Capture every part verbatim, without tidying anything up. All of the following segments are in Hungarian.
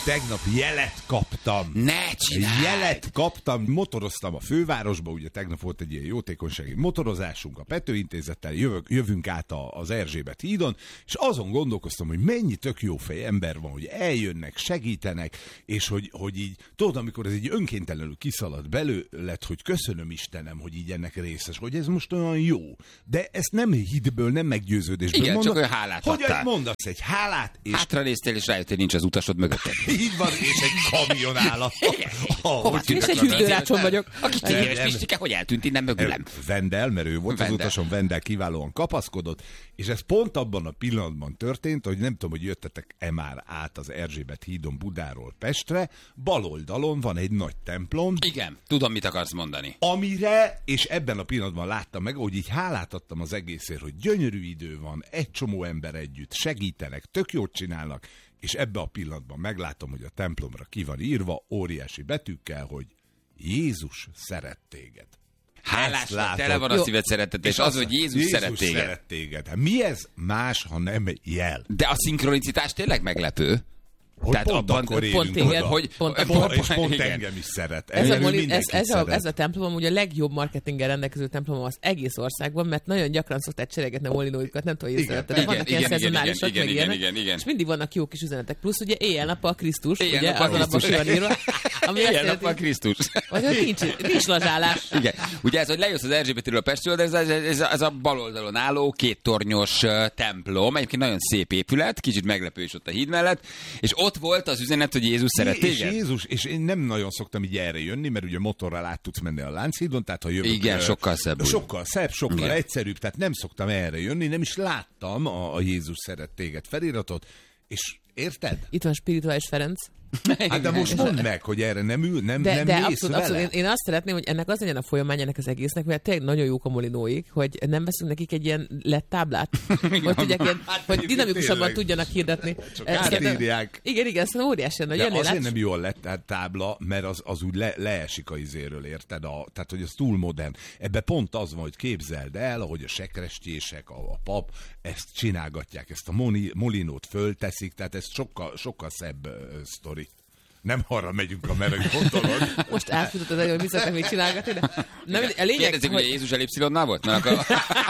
Tegnap jelet kaptam. Ne csinálj! Jelet kaptam, motoroztam a fővárosba, ugye tegnap volt egy ilyen jótékonysági motorozásunk a Pető Intézettel, jövök, jövünk át a, az Erzsébet hídon, és azon gondolkoztam, hogy mennyi tök jó fej ember van, hogy eljönnek, segítenek, és hogy, hogy így, tudod, amikor ez így önkéntelenül kiszalad belőled, hogy köszönöm Istenem, hogy így ennek részes, hogy ez most olyan jó. De ezt nem hitből, nem meggyőződésből igen, mondom. csak olyan hálát hogy adtál. mondasz egy hálát, és hátranéztél, és rájöttél, nincs az utasod mögötted. így van, és egy kamion áll. Hova És egy hűtőrácson vagyok. Aki téves Pistike, hogy eltűnt innen mögülem? Vendel, mert ő volt Vendel. az utason, Vendel kiválóan kapaszkodott, és ez pont abban a pillanatban történt, hogy nem tudom, hogy jöttetek-e már át az Erzsébet hídon Budáról Pestre, bal oldalon van egy nagy templom, Igen, tudom, mit akarsz mondani. amire, és ebben a pillanatban láttam meg, hogy így hálát adtam az egészért, hogy gyönyörű idő van, egy csomó ember együtt, segítenek, tök jót csinálnak, és ebbe a pillanatban meglátom, hogy a templomra ki van írva óriási betűkkel, hogy Jézus szeret téged. Hálás, Ezt látod. tele van a Jó. szíved szeretet, és az, azt- hogy Jézus, szeret téged. szeret téged. Hát mi ez más, ha nem egy jel? De a szinkronicitás tényleg meglepő. Hogy Tehát pont abban- akkor pont érünk téged, oda. hogy- pont, pont- pont, És pont igen. engem is szeret. Ez a, Engem moli, ez, mindenkit ez, a, szeret. ez a templom amúgy a legjobb marketinggel rendelkező templom az egész országban, mert nagyon gyakran szokták cseregetni a molinóikat, nem tudom, hogy Igen, észrevetted, de igen, vannak ilyen igen, igen, szezonálisak, igen, meg igen, ilyenek, igen, igen. és mindig vannak jó kis üzenetek. Plusz ugye éjjel-nappal Krisztus, ugye, Éjjel-nappal az alapban Krisztus. ki van írva, ami azt Ilyen jelenti, nap van Krisztus. hogy hogy nincs, nincs lazsálás. Igen. Ugye ez, hogy lejössz az Erzsébetről a Pestről, de ez, ez, ez, ez a bal oldalon álló kéttornyos uh, templom, egyébként nagyon szép épület, kicsit meglepő is ott a híd mellett, és ott volt az üzenet, hogy Jézus szeret És téged. Jézus, és én nem nagyon szoktam így erre jönni, mert ugye motorral át tudsz menni a Lánchídon, tehát ha jövök... Igen, ö, sokkal szebb úgy. Sokkal szebb, sokkal Igen. egyszerűbb, tehát nem szoktam erre jönni, nem is láttam a, a Jézus szeret téged feliratot, és érted? Itt van Spirituális Ferenc. Hát de most mondd meg, hogy erre nem ül, nem, De, nem de mész abszolút, vele. abszolút. Én, én azt szeretném, hogy ennek az legyen a folyamány ennek az egésznek, mert tényleg nagyon jók a molinóik, hogy nem veszünk nekik egy ilyen lett táblát, hogy tudják ilyen, Hát hogy egyébként dinamikusabban tényleg. tudjanak hirdetni. Csak Ezt szerintem- átírják. Igen, igen, ezt óriási nagy. De Jönnél azért át, nem jól lett tehát tábla, mert az, az úgy le, leesik a izéről, érted? A, tehát, hogy az túl modern. Ebbe pont az van, hogy képzeld el, ahogy a sekrestjések, a, a pap ezt csinálgatják, ezt a moni, molinót fölteszik, tehát ez sokkal, sokkal szebb uh, sztori. Nem arra megyünk, amerre gondolod. most átfutott az elő, hogy mit szeretnék még csinálgatni, de nem, a lényeg, Kérdezik, hogy hogy... Jézus elipszilonnál volt? Mert akkor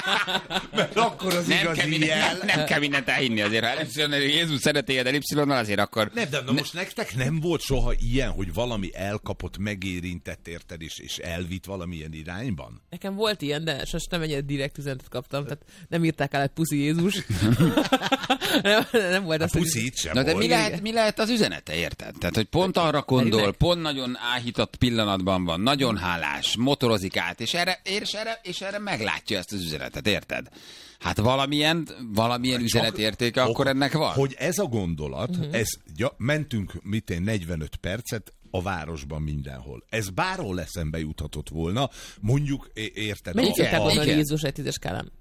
Mert akkor az nem, kell igazi minden, jel. nem, nem kell mindent elhinni azért. Ha elipszilonnal, Jézus szeret téged elipszilonnal, azért akkor... Nem, de na most nektek nem volt soha ilyen, hogy valami elkapott, megérintett, érted, és, és elvitt valamilyen irányban? Nekem volt ilyen, de sosem nem ennyire direkt üzenetet kaptam, tehát nem írták el, hogy puszi Jézus. nem, nem volt A az, hogy... puszi itt sem Na de volt. mi lehet, mi lehet az üzenete, érted? Tehát, hogy pont arra gondol, Meg. pont nagyon áhított pillanatban van, nagyon hálás, motorozik át, és erre, és erre, és erre meglátja ezt az üzenetet, érted? Hát valamilyen, valamilyen üzenetértéke akkor ennek van. Hogy ez a gondolat, Mhm. uh-huh. ez, ja, mentünk mit én negyvenöt percet a városban mindenhol. Ez bárhol eszembe juthatott volna, mondjuk, é- érted? Mennyit a- szokták a- mondani igen. Jézus egy tízes skálán?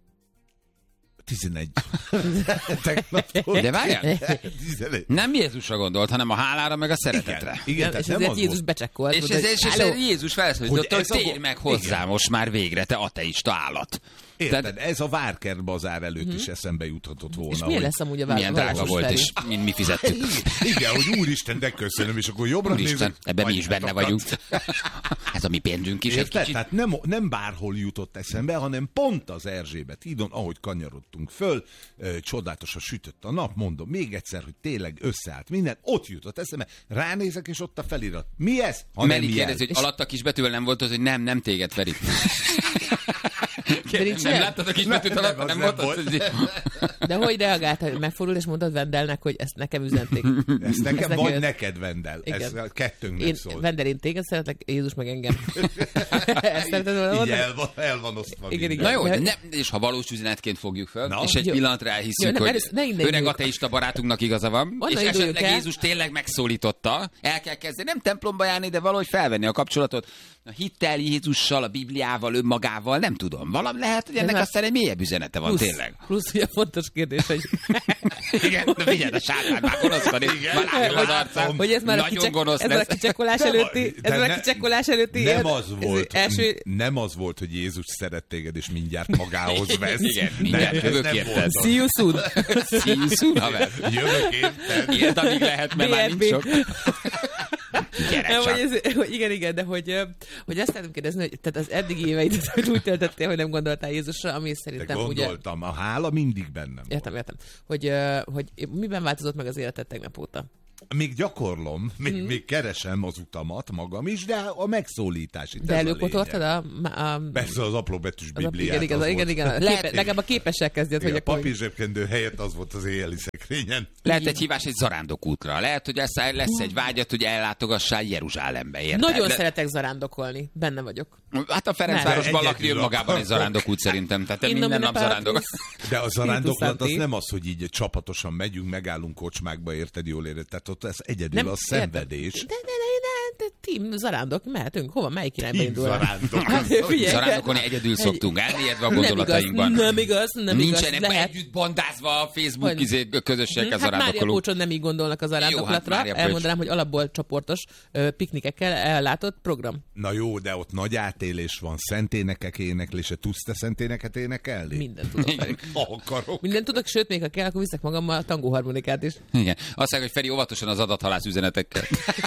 tizenegy. Tegnap De várjál, tizenegy. nem Jézusra gondolt, hanem a hálára meg a szeretetre. Igen, igen, és tehát nem ezért az Jézus volt. becsekkolt. És, mondta, ez, hogy és, és háló. Jézus felszólította, Hogy hogy ez a térj go- meg hozzá igen. most már végre, te ateista állat. Érted, Tehát ez a Várkert bazár előtt is eszembe juthatott volna. És milyen hogy- lesz amúgy a milyen város drága volt, felé? és mi, mi fizettük. Igen, hogy úristen, de köszönöm, és akkor jobbra Úristen, nézek. ebben mi majd is benne megakadt. vagyunk. Ez a mi pénzünk is egy Érted? kicsit. Tehát nem, nem bárhol jutott eszembe, hanem pont az Erzsébet hídon, ahogy kanyarodtunk föl, ö, csodálatosan sütött a nap, mondom még egyszer, hogy tényleg összeállt minden, ott jutott eszembe, ránézek, és ott a felirat. Mi ez? Ha nem Meri jel. kérdezi, hogy alatt a kisbetűvel nem volt az, hogy nem, nem téged, Feri. nincs Nem ilyen? láttad a kisbetűt Nem, alatt? nem, Nem, az volt nem az, hogy... De hogy reagált, hogy megfordult, és mondtad Vendelnek, hogy ezt nekem üzenték. Ez nekem Ez vagy neked- neked, Vendel. Ez Igen. a kettőnknek Én, szól. Vendel, én téged szeretlek, Jézus meg engem. Ezt szereted volna Így mondani? el van, el van osztva. Igen, minden. Na jó, de De- nem, és ha valós üzenetként fogjuk fel, Na. és egy Jó. pillanatra Jó, elhiszük, nem, hogy először ne innen öreg induljuk. ateista barátunknak igaza van, Onnan és induljunk esetleg el. Jézus tényleg megszólította, el kell kezdeni, nem templomba járni, de valahogy felvenni a kapcsolatot a hittel Jézussal, a Bibliával, önmagával, nem tudom. tudom. Valami lehet, hogy ennek már- aztán egy mélyebb üzenete van, Plusz, tényleg. plusz ugye fontos kérdés, hogy, Igen, de figyeld, a sátán már gonoszkodik. Már látom az arcán. hogy ez már a, Nagyon kicsek, gonosz ez már a lesz. kicsekkolás Nem, előtti, de ez már a ne- kicsekkolás előtti Nem ilyen- az volt, első... nem az volt, hogy Jézus szeret téged, és mindjárt magához vesz. Igen, mindjárt Nem, ez jövök nem érted. volt az. See you soon. See you soon, haver. Jövök érted. Ilyet, amíg lehet, mert már nincs sok. Gyere Nem, csak. hogy ez, hogy igen, igen, de hogy, ö, hogy azt szeretném kérdezni, hogy tehát az eddigi éveidet hogy úgy töltöttél, hogy nem gondoltál Jézusra, ami De szerintem ugye... gondoltam, a hála mindig bennem volt. Értem, értem. Hogy, ö, hogy miben változott meg az életed tegnap óta? Még gyakorlom, még, Mhm. még keresem az utamat magam is, de a megszólítás itt De ez a előpotoltad lényeg. a... a Persze az apró-betűs az a, bibliát. igen, igen, az igen, volt. igen, igen. Lehet, Képe, hogy- legalább a képessel kezdjed, Igen, hogy a akkor... papírzsebkendő helyett az volt az éjjeli szekrényen. Lehet egy hívás egy zarándokútra. Lehet, hogy lesz, lesz egy vágyat, hogy ellátogassál Jeruzsálembe, érted? Nagyon Le- szeretek zarándokolni. Benne vagyok. Hát a Ferencvárosban Nem. lakni önmagában egy zarándokút szerintem. Tehát te Én minden nomine nap zarándok. patris. De a zarándoklat az Santi. nem az, hogy így csapatosan megyünk, megállunk kocsmákba, érted, jól érted? Tehát ott ez egyedül Nem, a szenvedés. De, de, de, de, de, team zarándok, mehetünk. Hova? Melyik irányba Team indul? zarándok. Hát, figyelj. Zarándokolni egyedül szoktunk, elmélyedve a Nem igaz, gondolatainkban. nem igaz, nem igaz. Nincsenek Lehet. együtt bandázva a Facebook Hogy- izé, közösségek Hát Mária zarándokolók. Pócson nem így gondolnak az zarándoklatra. Mária Pócs. Elmondanám, hogy alapból csoportos ö, piknikekkel ellátott program. Na jó, de ott nagy átélés van, szenténekek éneklése. Tudsz te szenténeket énekelni? Mindent tudok. Feri. Ha akarok. Mindent tudok, sőt, még ha kell, akkor viszek magammal a tangóharmonikát is. Igen. Azt mondják, hogy Feri óvatosan az adathalász üzenetekkel.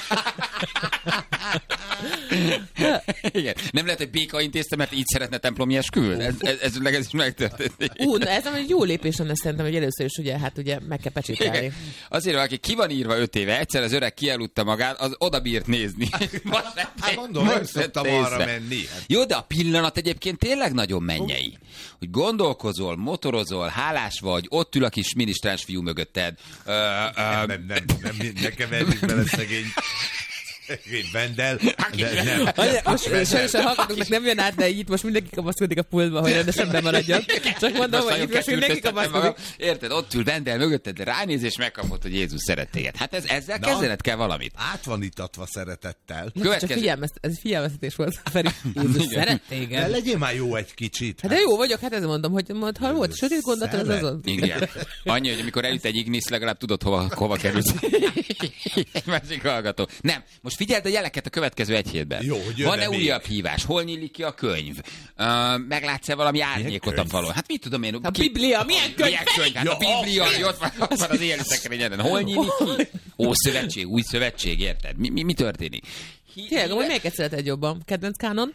Igen. Nem lehet, hogy béka intézte, mert így szeretne templomi esküvőn? Ez, ez, ez, ez is megtörtént. Ú, na ez nem egy jó lépés lenne szerintem, hogy először is ugye, hát ugye meg kell pecsételni. Igen. Azért, valaki ki van írva öt éve, egyszer az öreg kialudta magát, az oda bírt nézni. Most Hát mondom, nem szoktam arra menni. Hát Jó, de a pillanat egyébként tényleg nagyon mennyei. Hogy gondolkozol, motorozol, hálás vagy, ott ül a kis minisztráns fiú mögötted. Ö, ö, nem, nem, nem, nem, ne keverjük bele szegény, szegény Vendel. De nem. Azért, most sajnos a hallgatóknak nem jön át, de így most mindenki kapaszkodik a pultba, hogy rendesen bemaradjon. Csak mondom, Most hogy nagyon itt most mindenki kekültöztettem kapaszkodik. magam. Érted? Ott ül Vendel mögötted, de ránéz és megkapod, hogy Jézus szeret téged. Hát ez, ezzel Na. kezdened kell valamit. Át van itatva szeretettel. Csak Következő. figyelmezt, ez figyelmeztetés volt. Feri, Jézus Igen. szeret De téged. legyél már jó egy kicsit. Hát de jó vagyok, hát ezt mondom, hogy mond, ha volt sötét gondolat, az Szeret. azon. Igen. Annyi, hogy amikor eljut egy ignisz, legalább tudod, hova, hova kerülsz. Egy másik hallgató. Nem, most figyeld a jeleket a következő egy hétben. Jó, hogy jön-e Van-e még? újabb hívás? Hol nyílik ki a könyv? Uh, meglátsz-e valami árnyékot a könyv? falon? Hát mit tudom én? A Biblia, milyen könyv? Milyen könyv? Hát Ja, a Biblia, hogy ott van, ott van az éjjeli szekrényeden. Hol nyílik ki? Ó, szövetség, új szövetség, érted? Mi, mi, mi történik? Hí- Tényleg, amúgy melyiket szereted jobban? Kedvenc kánon?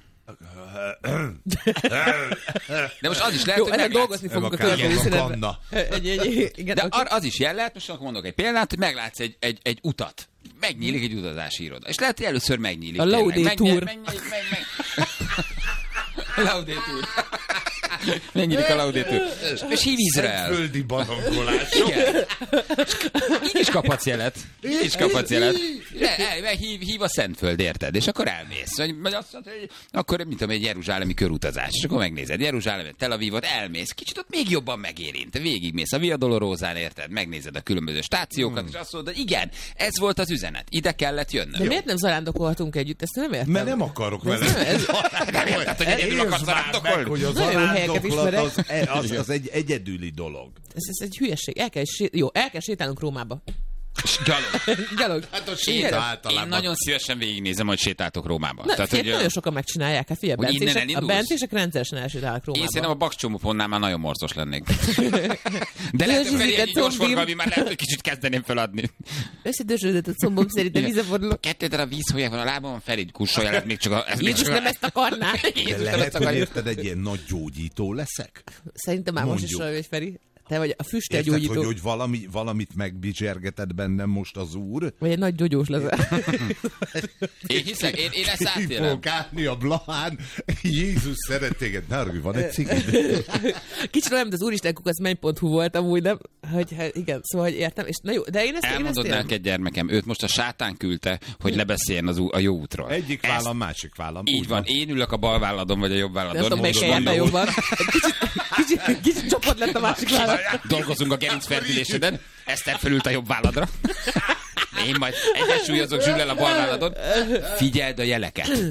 De most az is lehet, Jó, hogy ezen meglátsz. dolgozni fogunk a Nem a következő kánon, a színedben. kanna. Egy, egy, igen, De oké. ar- az is jel lehet, most akkor mondok egy példát, hogy meglátsz egy, egy, egy utat. Megnyílik egy utazási iroda. És lehet, hogy először megnyílik. A tényleg. Laudator. Megnyílik, megnyílik, meg, meg. Laudator. Megnyílik a Laudator. És hív Izrael. Földi barangolás. Igen. Így is kaphatsz jelet. Így is kaphatsz jelet. Le, el, el, hív, hív a Szentföld, érted? És akkor elmész. Vagy, vagy azt mondod, hogy akkor, mint tudom, egy jeruzsálemi körutazás. És akkor megnézed Jeruzsálemet, Tel Avivot, elmész. Kicsit ott még jobban megérint. Végigmész a Via Dolorózán, érted? Megnézed a különböző stációkat, hmm. és azt mondod, hogy igen, ez volt az üzenet. Ide kellett jönnöm. De miért nem zarándokolhatunk együtt? Ezt nem értem. Mert nem akarok vele. Ez, ez, Nem érted, hogy egyedül Értsd akarsz már zarándokolni? meg, hogy az Nagyon jó helyeket zarándoklat ismerek. az, e- az, az egy egyedüli dolog. ez, ez egy hülyeség. El kell, sé- jó, el kell sétálnunk Rómába. Gyalog. Gyalog. Hát a Én, séta én általában. nagyon szívesen végignézem, hogy sétáltok Rómába. Na, Tehát, figyelj, hogy, nagyon sokan megcsinálják. Hát figyelj, hogy innen bencések, a elindulsz? bencések rendszeresen elsétálnak én szerintem a Rómába. bakcsomóponnál már nagyon morzos lennék. De lehet, hogy Dözsözik Feri a egy gyors combim. forgalmi már lehet, hogy kicsit kezdeném feladni. Összedörzsödött a combom, szerintem vízefordulok. Kettő darab vízhólyag van a lábamon, Feri kussolja, lehet még csak a... Ez még Jézus csak nem a... ezt akarná. De Jézus nem lehet, ezt hogy akarja. érted, egy ilyen nagy gyógyító leszek? Szerintem már most is Mondjuk. olyan vagy, Feri. Te vagy a füstel Érted, gyógyító. hogy, hogy valami, valamit megbizsergetett bennem most az úr? Vagy egy nagy gyógyós leszel. Én hiszek, én, én ezt Ki átélem. fogok állni a Blahán, Jézus szeret téged. Nárgő, van egy cigid? Kicsit olyan, mint az úristen kukac menny pont hu volt amúgy, nem? Hogy, hát igen, szóval, hogy értem. És na jó, de én ezt, én ezt Elmondod élem. neked, gyermekem, őt most a sátán küldte, hogy lebeszéljen az ú- a jó útról. Egyik Ezt- vállam, másik vállam. Így Úgy van, én ülök a bal válladon, vagy a jobb Nem válladon. tudom, melyik Mondom, helyen mondom, jobban. Kicsit, kicsit, kicsit csoport lett a másik vállam. Dolgozunk a gerincferdüléseden, Eszter fölült a jobb válladra. Én majd egyensúlyozok Zsüllel a bal válladon. Figyeld a jeleket. A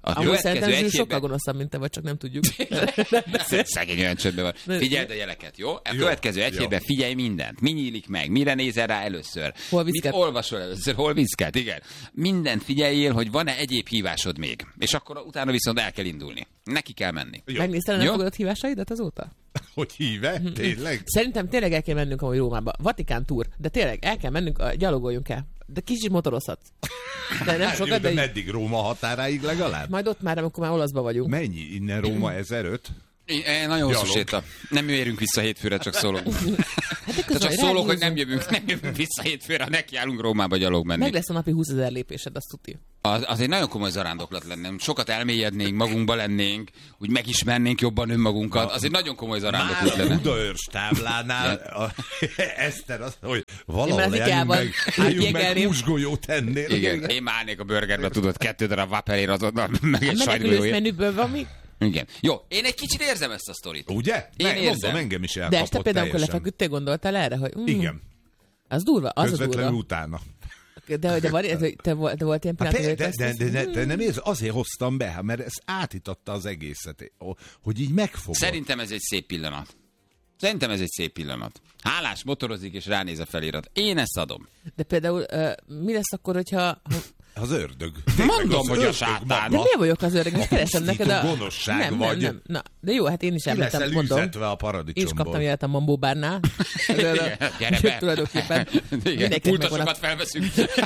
A Amúgy szerintem következő Zsül egy sokkal hétben... gonoszabb, mint te vagy, csak nem tudjuk. Szegény olyan csöndben van. Figyeld a jeleket, jó? A következő egy jó. hétben figyelj mindent. Mi nyílik meg, mire nézel rá először. Hol Mit viszket? olvasol először, hol viszket, igen. Mindent figyeljél, hogy van-e egyéb hívásod még. És akkor utána viszont el kell indulni. Neki kell menni. Jó. Megnézted, nem Jó. fogadott hívásaidat azóta? Hogy híve? Tényleg? Szerintem tényleg el kell mennünk amúgy Rómába. Vatikán túr, de tényleg el kell mennünk, a, gyalogoljunk el. De kicsit motorozhatsz. De nem Hát jó, sokat, de de, de meddig? Róma határáig legalább? majd ott már, amikor már olaszba vagyunk. Mennyi? Innen Róma ezeröt? É, é, nagyon hosszú Gyalog. séta. Nem érünk vissza hétfőre, csak szólok. Hát de De csak közben szólok, hogy nem ráhúzunk. jövünk, nem jövünk vissza hétfőre, nekiállunk Rómába gyalog menni. Meg lesz a napi húszezer lépésed, azt tuti. Az, az egy nagyon komoly zarándoklat lenne. Sokat elmélyednénk, magunkba lennénk, úgy megismernénk jobban önmagunkat. Az egy nagyon komoly zarándoklat Már a lenne. Budaörs táblánál a, Eszter azt, hogy valahol Én már az álljunk Ikában meg, álljunk meg jéggelném. húsgolyót ennél. Igen, én már állnék a burgerbe, tudod, kettő darab vaperér azonnal, meg egy Menekülős sajtgolyóért. menüből van mi? Igen. Jó, én egy kicsit érzem ezt a sztorit. Ugye? Én Meg, érzem. mondom, engem is De elkapott este például, amikor teljesen. lefeküdtél, gondoltál erre, hogy mm, Igen, az durva, az a közvetlenül durva. utána. De, de, van, ez, te, volt, de volt ilyen Hát pillanat, de, hogy de, azt de, de, hiszem, de, de nem érz, azért hoztam be, hát mert ez átitatta az egészet, hogy így megfogod. Szerintem ez egy szép pillanat. Szerintem ez egy szép pillanat. Hálás motorozik és ránéz a felirat. Én ezt adom. de például uh, mi lesz akkor, hogyha... Ha, Az ördög. Mondom, Az hogy a ördög sátán. de maga. miért vagyok az öreg? Most keresem pusztító neked a... gonoszság nem, vagy. nem, nem. Na, de jó, hát én is Ki említem, leszel mondom. üzetve a Én is paradicsomból. kaptam jelet a Mambó bárnál. Gyere be. Tulajdonképpen. Igen, Mindenkinek megvan pultosokat a... felveszünk.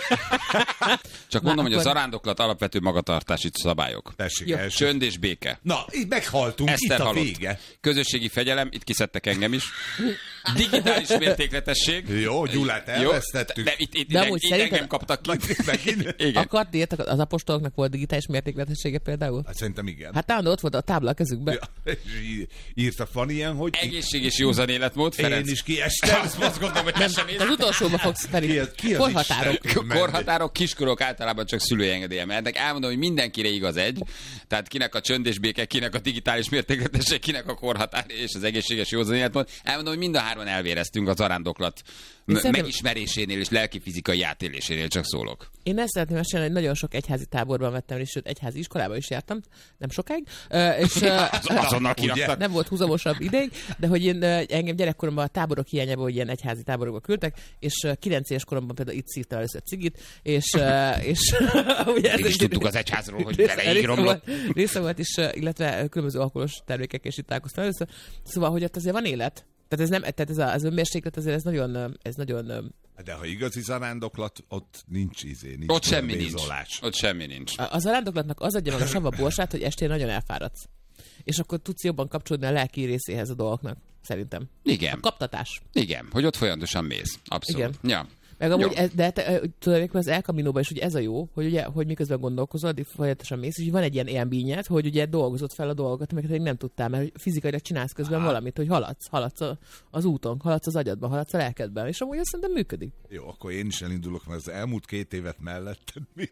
Csak Na, mondom, hogy a akkor- zarándoklat alapvető magatartási szabályok. Tessék, Jó. első. Csönd és béke. Na, így meghaltunk, Eszter itt a halott. vége. Közösségi fegyelem, itt kiszedtek engem is. Digitális mértékletesség. Jó, Gyulát elvesztettük. De itt, itt, De de amúgy itt szerinted- engem kaptak ki. Megint? Igen. Akart, írtak, az apostoloknak volt digitális mértékletessége például? Hát szerintem igen. Hát állandó ott volt a tábla a kezükben. Ja, és í- írtak van ilyen, hogy Egészség és józan életmód, Ferenc. én is kiestem. Azt azt gondolom, hogy te sem Az utolsóba fogsz Ki felé. az- ki az Korhatárok. Isten? Korhatárok, kiskorok általában csak szülői engedélye mehetnek. Elmondom, hogy mindenkire igaz egy. Tehát kinek a csönd és béke, kinek a digitális mértékletesség, kinek a korhatár és az egészséges józan életmód. Elmondom, hogy mind a hárman elvéreztünk a zarándoklat m- szerintem- megismerésénél és lelki-fizikai átélésénél, csak szólok. Én ezt szeretném mesélni, hogy nagyon sok egyházi táborban vettem, és sőt, egyházi iskolába is jártam, nem sokáig, Ö, és ö, Azonnal kiraktak. nem volt húzamosabb ideig, de hogy én, ö, engem gyerekkoromban a táborok hiányában, hogy ilyen egyházi táborokba küldtek, és ö, kilenc éves koromban például itt szívtam először cigit, és, ö, és ugye ez Még is egy- tudtuk az egyházról, hogy része- vele így része romlott. volt, része volt is, ö, illetve különböző alkoholos termékek, és itt találkoztam először. Szóval, hogy ott azért van élet. Tehát ez nem, tehát ez a, az önmérséklet azért ez nagyon, ö, ez nagyon ö, De ha igazi zarándoklat, ott nincs izé, nincs Ott semmi nincs. bézolás. Ott semmi nincs. A- az arándoklatnak az adja meg a sava borsát, hogy estén nagyon elfáradsz. És akkor tudsz jobban kapcsolódni a lelki részéhez a dolgoknak, szerintem. Igen. Kaptatás. Igen, hogy ott folyamatosan mész. Abszolút. Igen. Ja. Meg amúgy, Jó. ez, de te, ö, tulajdonképpen az El Camino-ban is ugye ez a jó, hogy ugye, hogy miközben gondolkozol, így folyamatosan mész, és van egy ilyen élményed, hogy ugye dolgozod fel a dolgokat, amiket még nem tudtál, mert fizikailag csinálsz közben Á. valamit, hogy haladsz, haladsz a, az úton, haladsz az agyadban, haladsz a lelkedben, és amúgy azt szerintem működik. Jó, akkor én is elindulok, mert az elmúlt két évet melletted mire?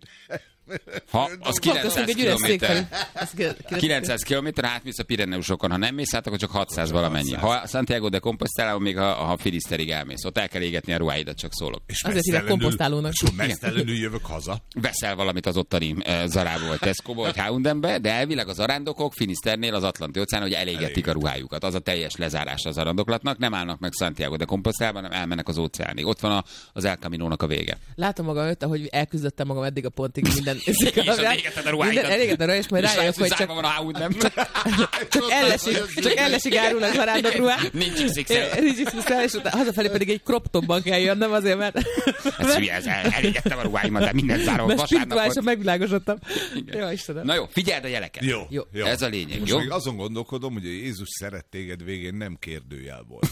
Ha az kilencszáz Köszönjük egy üres szék kilométer. felé. Azt ki- ki- kilencszáz kilométer, átmész a Pireneusokon. Ha nem mész át, akkor csak hatszáz valamennyi. Ha Santiago de Compostela, még ha, ha Finiszterig elmész. Ott el kell égetni a ruháidat, csak szólok. És Azért hívják mesztelenül- komposztálónak. és mesztelenül jövök haza. Veszel valamit az ottani uh, Zarából, vagy Tesco-ból, vagy há és em-be, de elvileg az zarándokok Finiszternél az Atlanti óceán, hogy elégetik a ruhájukat. Az a teljes lezárása az zarándoklatnak. Nem állnak meg Santiago de Compostela-ban, hanem elmennek az óceánig. Ott van a, az El Camino-nak a vége. Látom magam előtt, ahogy elküzdöttem magam eddig a pontig minden. elégeted a ruháidat. Minden- Elégeted a ruháidat, és majd És rájövök, hogy zárva csak, van a há és em. csak ellesik, csak ellesik árul az zarándok ruhák. Nincs iksz iksz el. Nincs iksz iksz el, és utána hazafelé pedig egy crop topban kell jönnöm azért, mert, Ez hülye, ez el- elégettem a ruháimat, de minden zárom. mert Vasárnap spirituálisan volt. megvilágosodtam. Jó, Istenem. Na jó, figyeld a jeleket. Jó, Jó. jó. Ez a lényeg, Most jó? még azon gondolkodom, hogy a Jézus szeret téged végén nem kérdőjel volt.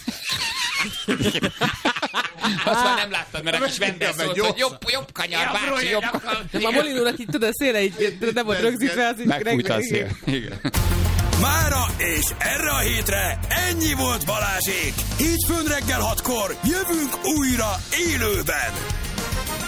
Azt már nem láttad, mert a kis vendel Igen, szólt, mert hogy jobb, jobb kanyar, bácsi, jobb kanyar. Nem, a Molinónak így tudod, a széle így nem volt rögzítve, az így... Megfújta a szél. Igen. Mára és erre a hétre ennyi volt Balázsék. Hétfőn reggel hatkor jövünk újra élőben.